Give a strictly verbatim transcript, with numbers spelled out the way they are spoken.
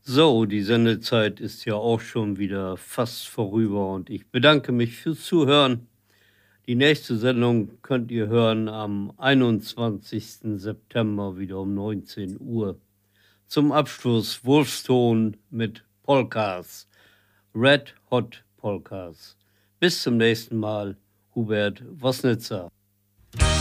So, die Sendezeit ist ja auch schon wieder fast vorüber und ich bedanke mich fürs Zuhören. Die nächste Sendung könnt ihr hören am einundzwanzigsten September wieder um neunzehn Uhr. Zum Abschluss Wolfston mit Polkas, Red Hot Polkas. Bis zum nächsten Mal, Hubert Wosnitzer.